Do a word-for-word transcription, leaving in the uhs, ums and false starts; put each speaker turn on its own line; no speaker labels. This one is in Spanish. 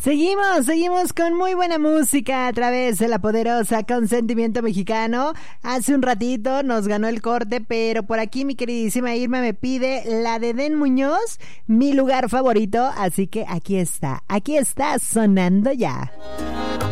Seguimos, seguimos con muy buena música a través de la poderosa Consentimiento Mexicano. Hace un ratito nos ganó el corte, pero por aquí mi queridísima Irma me pide la de Den Muñoz, mi lugar favorito, así que aquí está, aquí está sonando ya.